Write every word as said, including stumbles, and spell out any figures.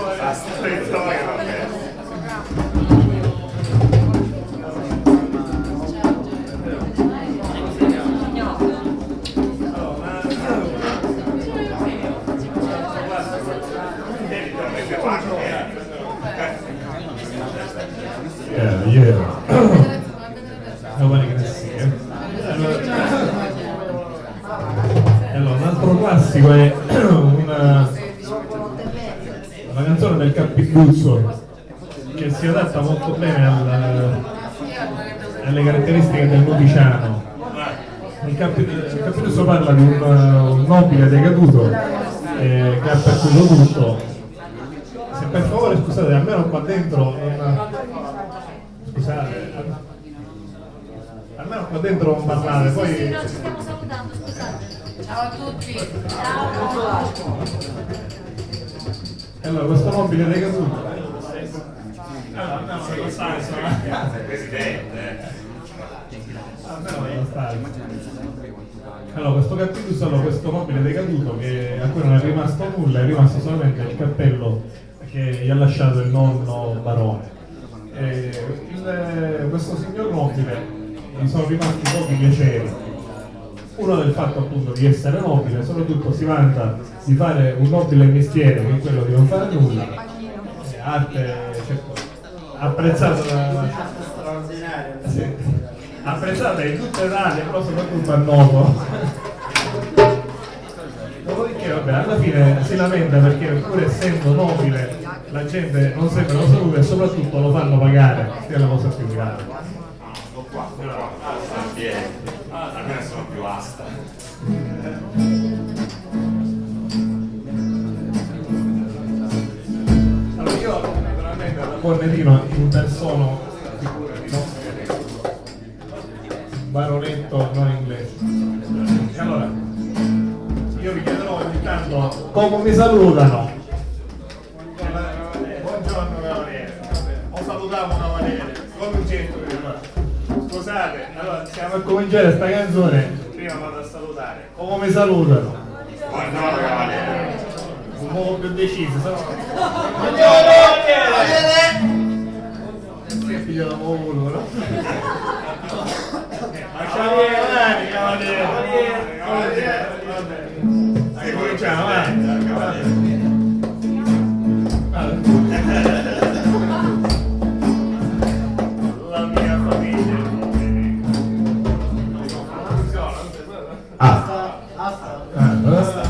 Yeah, yeah. Nobody can see it. Allora, un altro classico è una, una canzone del Capituzzo che si adatta molto bene al, alle caratteristiche del noticiano. Il Capituzzo parla di un, un nobile decaduto eh, che ha perduto tutto. Se per favore scusate, almeno qua dentro è una... scusate, almeno qua dentro non parlare, poi... Sì, no, ci stiamo salutando, scusate. Ciao a tutti. Ciao. Allora, questo nobile decaduto. Allora, almeno lo sai, Presidente. Almeno lo sai. Allora, questo Capituzzo, allora, questo nobile decaduto che a cui non è rimasto nulla, è rimasto solamente il cappello che gli ha lasciato il nonno barone. E il, questo signor nobile gli sono rimasti pochi piaceri. Uno del fatto appunto di essere nobile, soprattutto si vanta di fare un nobile mestiere che è quello di non fare nulla. Arte, certo, apprezzata da... sì, apprezzata in tutta Italia, però soprattutto a Noto. Dopodiché vabbè, alla fine si lamenta perché pur essendo nobile la gente non sembra lo saluta e soprattutto lo fanno pagare, che è la cosa più grave. Almeno sono più asta. Allora io naturalmente da Bornetino impersono figure di nobile baronetto non inglese. E allora io vi chiederò ogni tanto come mi salutano. Buongiorno cavaliere. O salutiamo cavaliere. Come un centro di scusate, allora stiamo a cominciare sta canzone. Prima vado a salutare. Come mi salutano? Buongiorno cavaliere. Un po' più deciso, sono. Buongiorno cavaliere. Che figlio da uno, no? Cavaliere, cavaliere, cavaliere, vabbè. Cominciamo, vai. La mia famiglia. Ah. Ah,